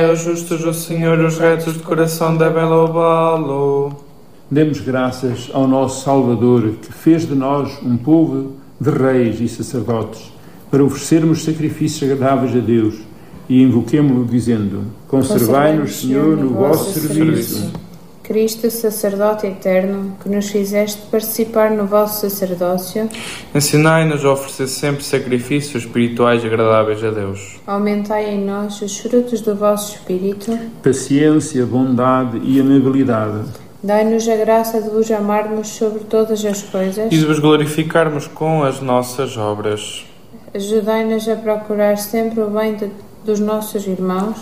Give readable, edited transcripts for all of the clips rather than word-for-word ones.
Os justos do Senhor, os retos de coração devem louvá-lo. Demos graças ao nosso Salvador, que fez de nós um povo de reis e sacerdotes, para oferecermos sacrifícios agradáveis a Deus, e invoquemo-lo dizendo: Conservai-nos, Senhor, no vosso serviço. Cristo, sacerdote eterno, que nos fizeste participar no vosso sacerdócio, Ensinai-nos a oferecer sempre sacrifícios espirituais agradáveis a Deus. aumentai em nós os frutos do vosso Espírito, Paciência, bondade e amabilidade. dai-nos a graça de vos amarmos sobre todas as coisas, E de vos glorificarmos com as nossas obras. ajudai-nos a procurar sempre o bem dos nossos irmãos.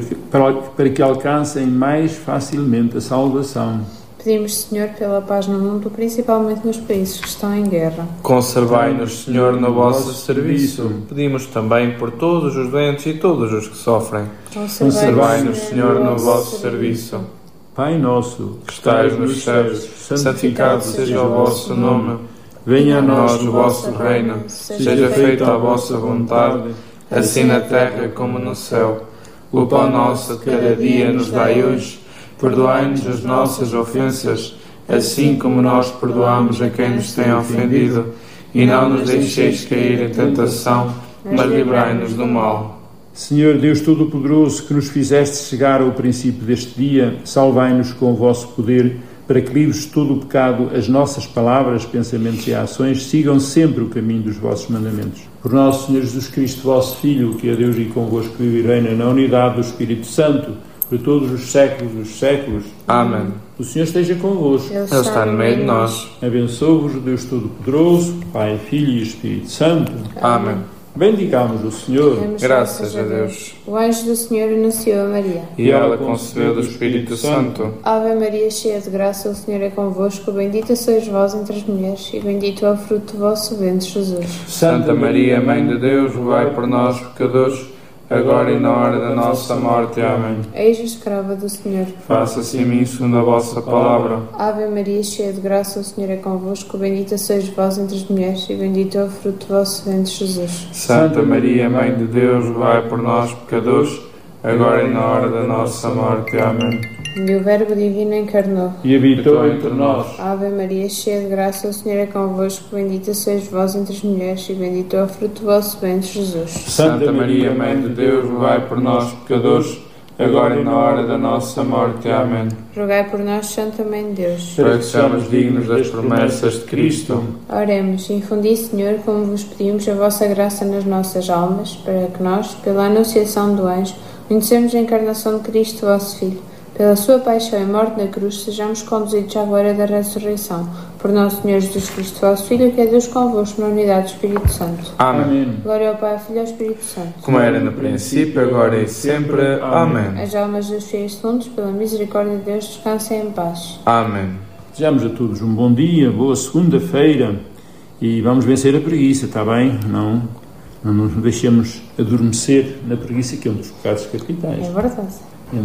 Para que alcancem mais facilmente a salvação. Pedimos, Senhor, pela paz no mundo, principalmente nos países que estão em guerra. Conservai-nos, Senhor, no vosso serviço. Pedimos também por todos os doentes e todos os que sofrem. Conservai-nos, Senhor, no vosso serviço. Pai nosso, Que estais nos céus, santificado seja o vosso nome. venha A nós o vosso reino. Seja feita a vossa vontade, assim na terra como no céu. O pão nosso de cada dia nos dai hoje. Perdoai-nos as nossas ofensas, assim como nós perdoamos a quem nos tem ofendido. E não nos deixeis cair em tentação, mas livrai-nos do mal. Senhor Deus Todo-Poderoso, que nos fizeste chegar ao princípio deste dia, salvai-nos com o vosso poder, para que, livres de todo o pecado, as nossas palavras, pensamentos e ações sigam sempre o caminho dos vossos mandamentos. Por nosso Senhor Jesus Cristo, vosso Filho, que é Deus e convosco vive e reina na unidade do Espírito Santo, por todos os séculos dos séculos. Amém. O Senhor esteja convosco. Ele está no meio de nós. Abençoe-vos o Deus Todo-Poderoso, Pai, Filho e Espírito Santo. Amém. Bendigamos o Senhor. Demos Graças a Deus. O anjo do Senhor anunciou a Maria. E ela concebeu do Espírito Santo. Ave Maria, cheia de graça, o Senhor é convosco. Bendita sois vós entre as mulheres, e bendito é o fruto do vosso ventre, Jesus. Santa Maria, Mãe de Deus, rogai por nós, pecadores, agora e na hora da nossa morte. Amém. Eis a escrava do Senhor. Faça-se em mim segundo a vossa palavra. Ave Maria, cheia de graça, o Senhor é convosco. Bendita sois vós entre as mulheres, e bendito é o fruto do vosso ventre, Jesus. Santa Maria, Mãe de Deus, rogai por nós, pecadores, agora e na hora da nossa morte. Amém. E o Verbo Divino encarnou. E habitou entre nós. Ave Maria, cheia de graça, o Senhor é convosco. Bendita sois vós entre as mulheres, e bendito é o fruto do vosso ventre, Jesus. Santa Maria, Mãe de Deus, rogai por nós, pecadores, agora e na hora da nossa morte. Amém. Rogai por nós, Santa Mãe de Deus, Para que sejamos dignos das promessas de Cristo. Oremos, infundi, Senhor, como vos pedimos, a vossa graça nas nossas almas, para que nós, pela anunciação do anjo, conhecemos a encarnação de Cristo, vosso Filho. Pela sua paixão e morte na cruz, sejamos conduzidos à glória da ressurreição. Por nosso Senhor Jesus Cristo, vosso Filho, que é Deus convosco, na unidade do Espírito Santo. Amém. Glória ao Pai, ao Filho e ao Espírito Santo. Como era no princípio, agora e sempre. Amém. As almas dos fiéis defuntos, pela misericórdia de Deus, descansem em paz. Amém. Desejamos a todos um bom dia, boa segunda-feira, e vamos vencer a preguiça, está bem? Não nos deixemos adormecer na preguiça, que é um dos pecados capitais. É verdade.